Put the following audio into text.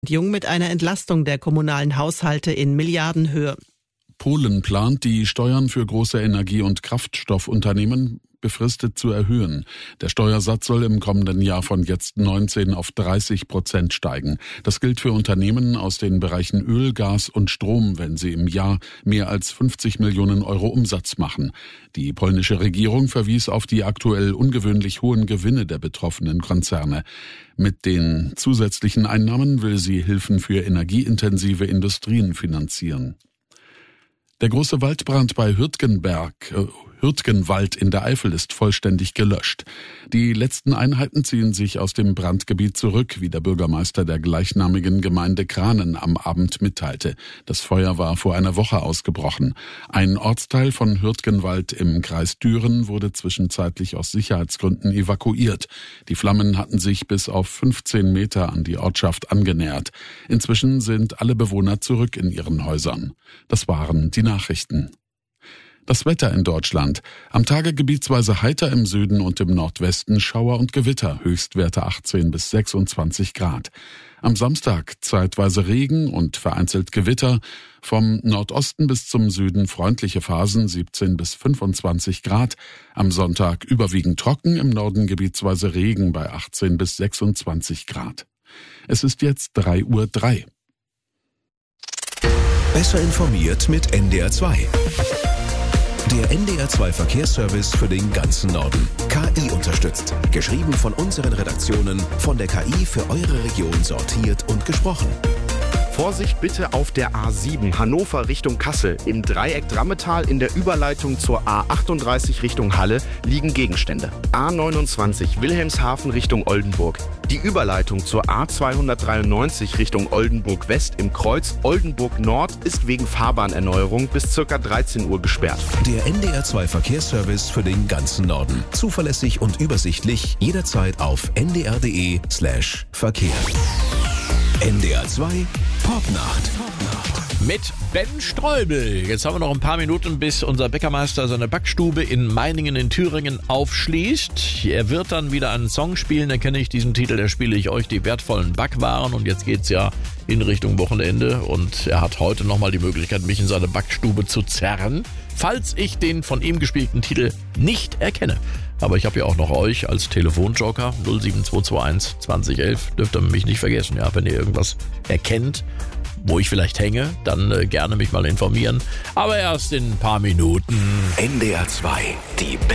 Jung mit einer Entlastung der kommunalen Haushalte in Milliardenhöhe. Polen plant, die Steuern für große Energie- und Kraftstoffunternehmen befristet zu erhöhen. Der Steuersatz soll im kommenden Jahr von jetzt 19 auf 30% steigen. Das gilt für Unternehmen aus den Bereichen Öl, Gas und Strom, wenn sie im Jahr mehr als 50 Millionen Euro Umsatz machen. Die polnische Regierung verwies auf die aktuell ungewöhnlich hohen Gewinne der betroffenen Konzerne. Mit den zusätzlichen Einnahmen will sie Hilfen für energieintensive Industrien finanzieren. Der große Waldbrand bei Hürtgenwald in der Eifel ist vollständig gelöscht. Die letzten Einheiten ziehen sich aus dem Brandgebiet zurück, wie der Bürgermeister der gleichnamigen Gemeinde Kranen am Abend mitteilte. Das Feuer war vor einer Woche ausgebrochen. Ein Ortsteil von Hürtgenwald im Kreis Düren wurde zwischenzeitlich aus Sicherheitsgründen evakuiert. Die Flammen hatten sich bis auf 15 Meter an die Ortschaft angenähert. Inzwischen sind alle Bewohner zurück in ihren Häusern. Das waren die Nachrichten. Das Wetter in Deutschland. Am Tage gebietsweise heiter im Süden und im Nordwesten, Schauer und Gewitter, Höchstwerte 18 bis 26 Grad. Am Samstag zeitweise Regen und vereinzelt Gewitter. Vom Nordosten bis zum Süden freundliche Phasen, 17 bis 25 Grad. Am Sonntag überwiegend trocken, im Norden gebietsweise Regen bei 18 bis 26 Grad. Es ist jetzt 3:03 Uhr. Besser informiert mit NDR 2. Der NDR 2 Verkehrsservice für den ganzen Norden. KI unterstützt. Geschrieben von unseren Redaktionen, von der KI für eure Region sortiert und gesprochen. Vorsicht bitte auf der A7 Hannover Richtung Kassel. Im Dreieck Drammetal in der Überleitung zur A38 Richtung Halle liegen Gegenstände. A29 Wilhelmshaven Richtung Oldenburg. Die Überleitung zur A293 Richtung Oldenburg West im Kreuz Oldenburg Nord ist wegen Fahrbahnerneuerung bis ca. 13 Uhr gesperrt. Der NDR 2 Verkehrsservice für den ganzen Norden. Zuverlässig und übersichtlich, jederzeit auf ndr.de/Verkehr. NDR 2 Popnacht. Mit Ben Streubel. Jetzt haben wir noch ein paar Minuten, bis unser Bäckermeister seine Backstube in Meiningen in Thüringen aufschließt. Er wird dann wieder einen Song spielen, da kenne ich diesen Titel, da spiele ich euch die wertvollen Backwaren. Und jetzt geht's ja in Richtung Wochenende und er hat heute nochmal die Möglichkeit, mich in seine Backstube zu zerren, falls ich den von ihm gespielten Titel nicht erkenne. Aber ich habe ja auch noch euch als Telefonjoker 07221 2011. Dürft ihr mich nicht vergessen, ja, wenn ihr irgendwas erkennt, wo ich vielleicht hänge, dann gerne mich mal informieren. Aber erst in ein paar Minuten. NDR 2, die